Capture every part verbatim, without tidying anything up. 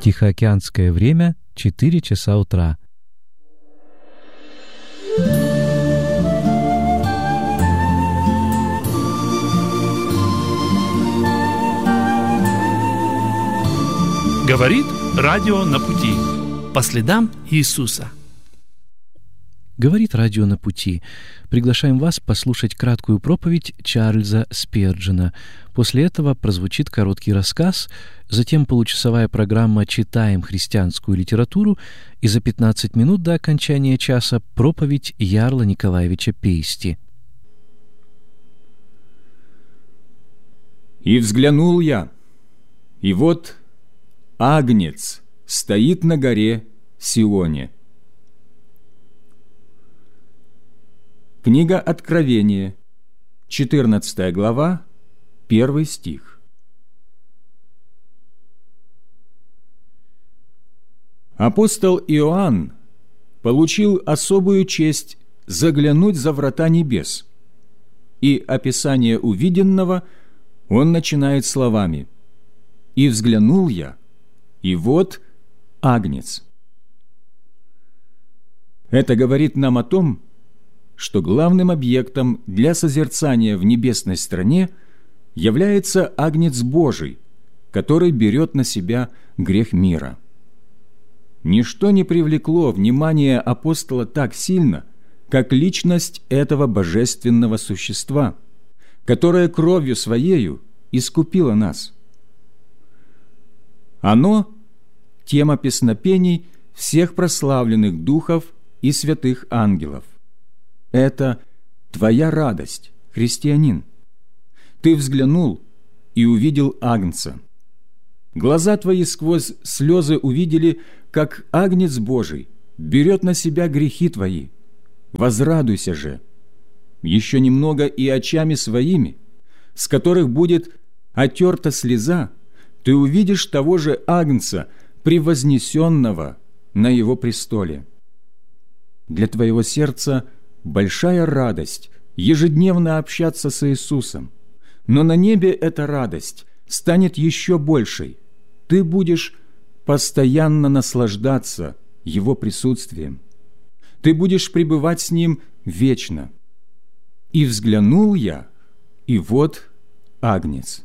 Тихоокеанское время — четыре часа утра. Говорит радио на пути. По следам Иисуса. Говорит радио на пути. Приглашаем вас послушать краткую проповедь Чарльза Сперджена. После этого прозвучит короткий рассказ, затем получасовая программа «Читаем христианскую литературу» и за пятнадцать минут до окончания часа проповедь Ярла Николаевича Пейсти. «И взглянул я, и вот Агнец стоит на горе Сионе». Книга Откровения, четырнадцатая глава, первый стих. Апостол Иоанн получил особую честь заглянуть за врата небес, и описание увиденного он начинает словами: «И взглянул я, и вот Агнец». Это говорит нам о том, что главным объектом для созерцания в небесной стране является Агнец Божий, который берет на себя грех мира. Ничто не привлекло внимание апостола так сильно, как личность этого божественного существа, которое кровью Своею искупило нас. Оно – тема песнопений всех прославленных духов и святых ангелов. Это твоя радость, христианин. Ты взглянул и увидел Агнца. Глаза твои сквозь слезы увидели, как Агнец Божий берет на себя грехи твои. Возрадуйся же. Еще немного и очами своими, с которых будет отерта слеза, ты увидишь того же Агнца, превознесенного на его престоле. Для твоего сердца большая радость ежедневно общаться с Иисусом, но на небе эта радость станет еще большей. Ты будешь постоянно наслаждаться Его присутствием. Ты будешь пребывать с Ним вечно. «И взглянул я, и вот Агнец».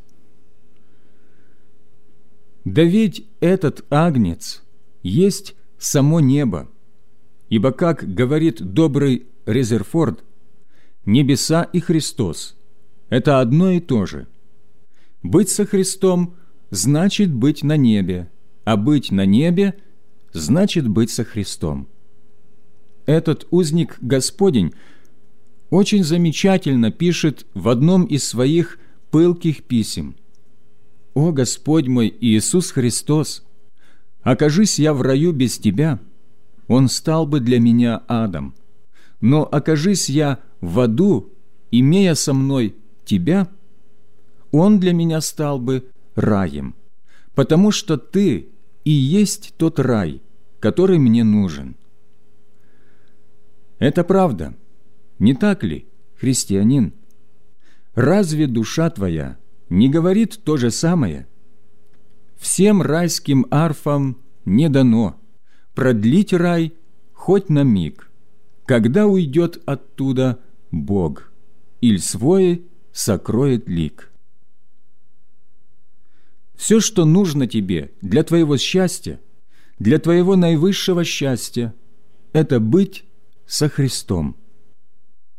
Да ведь этот Агнец есть само небо, ибо, как говорит добрый Резерфорд, небеса и Христос – это одно и то же. Быть со Христом значит быть на небе, а быть на небе значит быть со Христом. Этот узник Господень очень замечательно пишет в одном из своих пылких писем: «О Господь мой Иисус Христос, окажись я в раю без Тебя, он стал бы для меня адом. Но окажись я в аду, имея со мной Тебя, он для меня стал бы раем, потому что Ты и есть тот рай, который мне нужен». Это правда, не так ли, христианин? Разве душа твоя не говорит то же самое? Всем райским арфам не дано продлить рай хоть на миг, когда уйдет оттуда Бог, иль свой сокроет лик. Все, что нужно тебе для твоего счастья, для твоего наивысшего счастья, это быть со Христом.